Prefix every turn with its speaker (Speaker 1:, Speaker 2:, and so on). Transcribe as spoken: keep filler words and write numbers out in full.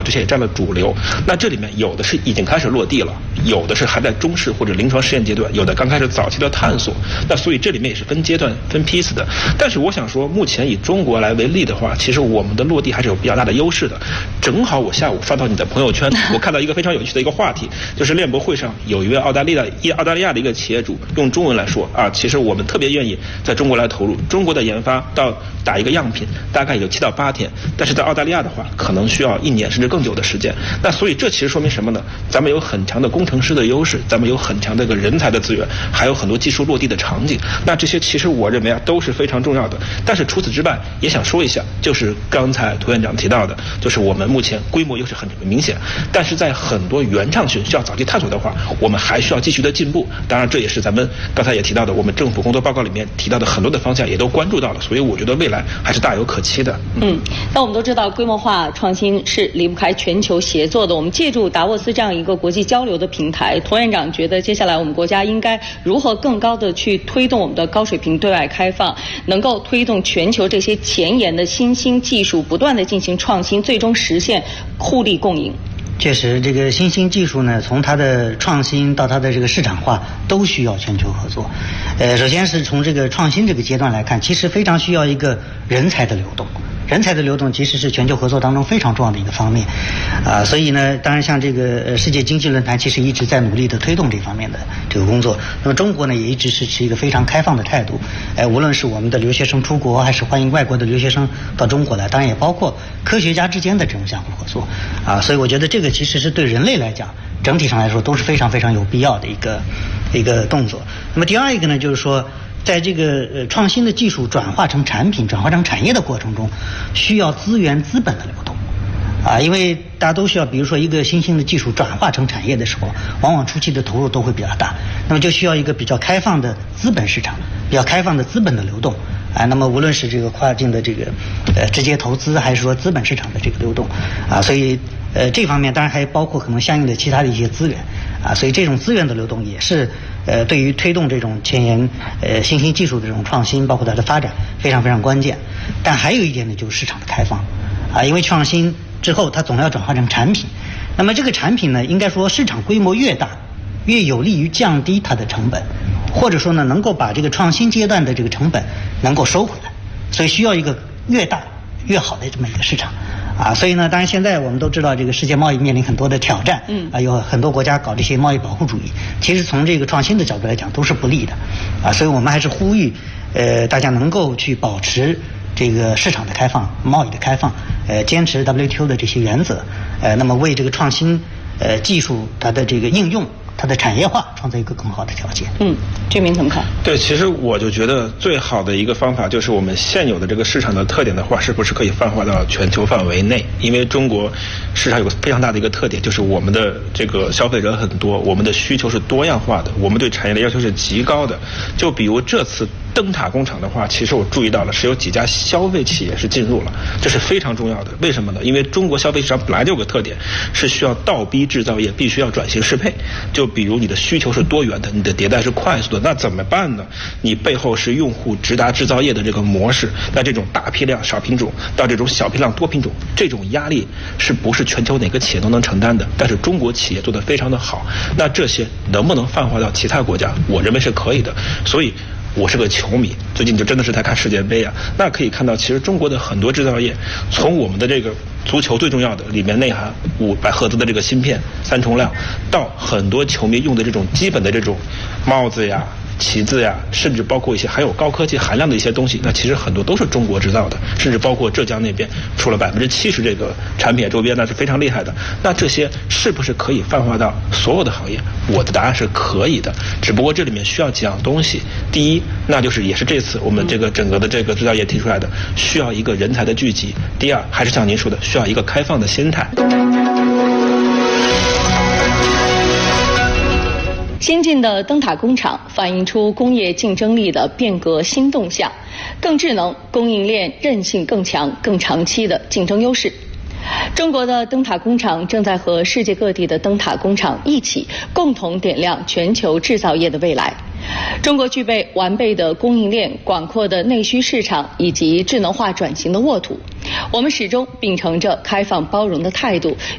Speaker 1: 这些也占了主流。那这里面有的是已经开始落地了，有的是还在中试或者临床试验阶段，有的刚开始早期的探索。那所以这里面也是分阶段分批次的。但是我想说，目前以中国来为例的话，其实我们的落地还是有比较大的优势的。正好我下午刷到你的朋友圈，我看到一个非常有趣的一个话题，就是链博会上有一位澳大利亚一澳大利亚的一个企业主用中文来说啊，其实我们特别愿意在中国来投入，中国的研发到打一个样品大概有七到八天，但是在澳大利亚的话可能需要一年甚至更久的时间。那所以这其实说明什么呢？咱们有很强的工程师的优势，咱们有很强的一个人才的资源，还有很多技术落地的场景。那这些其实我认为啊都是非常重要的。但是除此之外，也想说一下，就是刚才涂院长提到的，就是我们目前规模优势很明显，但是在很多原创性需要早期探索的话，我们还需要继续的进步。当然，这也是咱们刚才也提到的，我们政府工作报告里面提到的很多的方向也都关注到了。所以我觉得未来还是大有可期的。
Speaker 2: 嗯，那我们都知道，规模化创新是离不开全球协作的。我们借助达沃斯这样一个国际交流的平台，涂院长觉得接下来我们国家应该如何更高的去推动我们的高水平对外开放，能够推动全球这些前沿的新兴技术不断的进行创新，最终实现互利共赢。
Speaker 3: 确实，这个新兴技术呢，从它的创新到它的这个市场化，都需要全球合作。呃，首先是从这个创新这个阶段来看，其实非常需要一个人才的流动。人才的流动其实是全球合作当中非常重要的一个方面，啊，所以呢，当然像这个呃世界经济论坛其实一直在努力的推动这方面的这个工作。那么中国呢，也一直是持一个非常开放的态度，哎，无论是我们的留学生出国，还是欢迎外国的留学生到中国来，当然也包括科学家之间的这种相互合作，啊，所以我觉得这个其实是对人类来讲，整体上来说都是非常非常有必要的一个一个动作。那么第二一个呢，就是说，在这个呃创新的技术转化成产品、转化成产业的过程中，需要资源资本的流动，啊，因为大家都需要，比如说一个新兴的技术转化成产业的时候，往往初期的投入都会比较大，那么就需要一个比较开放的资本市场，比较开放的资本的流动，啊，那么无论是这个跨境的这个呃直接投资，还是说资本市场的这个流动，啊，所以呃这方面当然还包括可能相应的其他的一些资源，啊，所以这种资源的流动也是呃对于推动这种前沿呃新兴技术的这种创新，包括它的发展非常非常关键。但还有一点呢，就是市场的开放，啊，因为创新之后它总要转化成产品，那么这个产品呢，应该说市场规模越大，越有利于降低它的成本，或者说呢，能够把这个创新阶段的这个成本能够收回来，所以需要一个越大越好的这么一个市场。啊，所以呢，当然现在我们都知道，这个世界贸易面临很多的挑战，嗯，啊，有很多国家搞这些贸易保护主义，其实从这个创新的角度来讲都是不利的，啊，所以我们还是呼吁，呃，大家能够去保持这个市场的开放、贸易的开放，呃，坚持 W T O 的这些原则，呃，那么为这个创新，呃，技术它的这个应用，它的产业化创造一个更好的条件。
Speaker 2: 嗯，这明怎么看？
Speaker 1: 对，其实我就觉得最好的一个方法就是我们现有的这个市场的特点的话，是不是可以泛化到全球范围内？因为中国市场有个非常大的一个特点，就是我们的这个消费者很多，我们的需求是多样化的，我们对产业的要求是极高的。就比如这次灯塔工厂的话，其实我注意到了是有几家消费企业是进入了，这是非常重要的。为什么呢？因为中国消费市场本来就有个特点，是需要倒逼制造业必须要转型适配。就比如你的需求是多元的，你的迭代是快速的，那怎么办呢？你背后是用户直达制造业的这个模式，那这种大批量少品种到这种小批量多品种，这种压力是不是全球哪个企业都能承担的？但是中国企业做得非常的好，那这些能不能泛化到其他国家？我认为是可以的。所以我是个球迷，最近就真的是在看世界杯啊。那可以看到，其实中国的很多制造业，从我们的这个足球最重要的里面内含五百赫兹的这个芯片三重量，到很多球迷用的这种基本的这种帽子呀、旗子呀，甚至包括一些含有高科技含量的一些东西，那其实很多都是中国制造的，甚至包括浙江那边出了百分之七十这个产品周边，那是非常厉害的。那这些是不是可以泛化到所有的行业？我的答案是可以的，只不过这里面需要几样东西。第一，那就是也是这次我们这个整个的这个制造业提出来的，需要一个人才的聚集。第二，还是像您说的，需要一个开放的心态。
Speaker 2: 先进的灯塔工厂反映出工业竞争力的变革新动向，更智能、供应链韧性更强、更长期的竞争优势。中国的灯塔工厂正在和世界各地的灯塔工厂一起，共同点亮全球制造业的未来。中国具备完备的供应链、广阔的内需市场以及智能化转型的沃土。我们始终秉承着开放包容的态度，